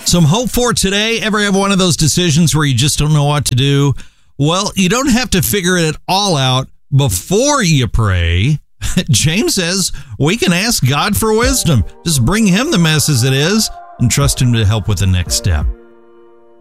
Some hope for today. Ever have one of those decisions where you just don't know what to do? Well, you don't have to figure it all out before you pray. James says we can ask God for wisdom. Just bring him the mess as it is and trust him to help with the next step.